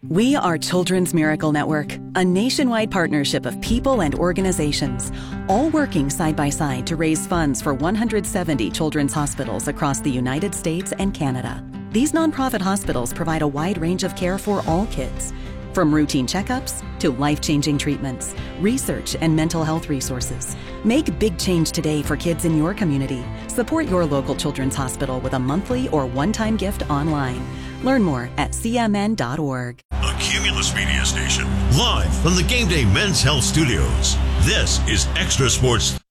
We are Children's Miracle Network, a nationwide partnership of people and organizations, all working side by side to raise funds for 170 children's hospitals across the United States and Canada. These nonprofit hospitals provide a wide range of care for all kids, from routine checkups to life-changing treatments, research, and mental health resources. Make big change today for kids in your community. Support your local children's hospital with a monthly or one-time gift online. Learn more at cmn.org. A Cumulus Media Station, live from the Game Day Men's Health Studios. This is Extra Sports.